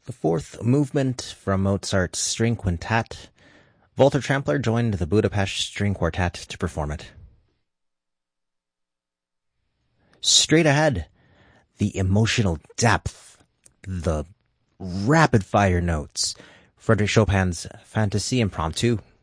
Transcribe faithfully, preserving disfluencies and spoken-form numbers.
The fourth movement from Mozart's String Quintet. Walter Trampler joined the Budapest String Quartet to perform it. Straight ahead, the emotional depth, the rapid-fire notes. Frédéric Chopin's Fantasie Impromptu,